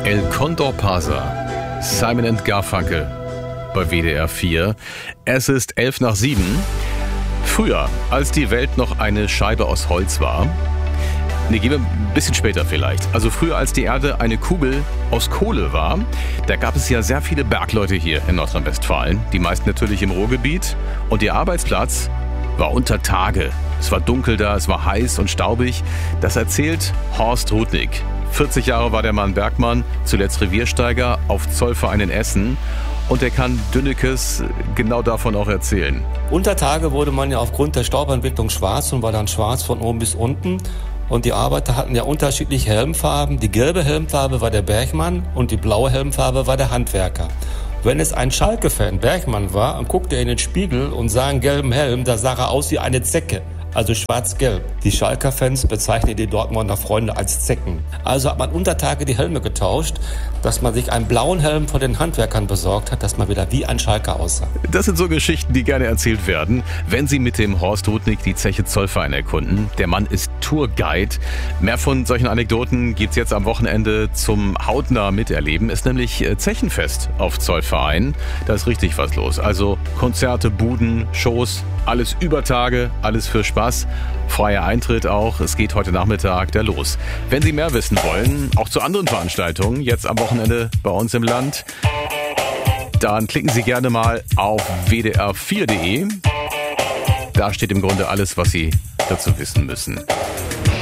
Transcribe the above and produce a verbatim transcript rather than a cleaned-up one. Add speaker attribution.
Speaker 1: El Condor Pasa, Simon and Garfunkel bei W D R vier. Es ist elf nach sieben. Früher, als die Welt noch eine Scheibe aus Holz war, nee, gehen wir ein bisschen später vielleicht. Also früher, als die Erde eine Kugel aus Kohle war, da gab es ja sehr viele Bergleute hier in Nordrhein-Westfalen. Die meisten natürlich im Ruhrgebiet. Und ihr Arbeitsplatz war unter Tage. Es war dunkel da, es war heiß und staubig. Das erzählt Horst Rudnick. vierzig Jahre war der Mann Bergmann, zuletzt Reviersteiger auf Zollverein in Essen. Und er kann Dünnekes genau davon auch erzählen.
Speaker 2: Unter Tage wurde man ja aufgrund der Staubentwicklung schwarz und war dann schwarz von oben bis unten. Und die Arbeiter hatten ja unterschiedliche Helmfarben. Die gelbe Helmfarbe war der Bergmann und die blaue Helmfarbe war der Handwerker. Wenn es ein Schalke-Fan Bergmann war, und guckte er in den Spiegel und sah einen gelben Helm, da sah er aus wie eine Zecke. Also schwarz-gelb. Die Schalker-Fans bezeichnen die Dortmunder Freunde als Zecken. Also hat man unter Tage die Helme getauscht, dass man sich einen blauen Helm von den Handwerkern besorgt hat, dass man wieder wie ein Schalker aussah.
Speaker 1: Das sind so Geschichten, die gerne erzählt werden, wenn Sie mit dem Horst Rudnick die Zeche Zollverein erkunden. Der Mann ist Tourguide. Mehr von solchen Anekdoten gibt's jetzt am Wochenende zum hautnah miterleben. Ist nämlich Zechenfest auf Zollverein. Da ist richtig was los. Also Konzerte, Buden, Shows, alles über Tage, alles für Spaß. Freier Eintritt auch. Es geht heute Nachmittag da los. Wenn Sie mehr wissen wollen, auch zu anderen Veranstaltungen, jetzt am Wochenende bei uns im Land, dann klicken Sie gerne mal auf w d r vier punkt d e. Da steht im Grunde alles, was Sie dazu wissen müssen.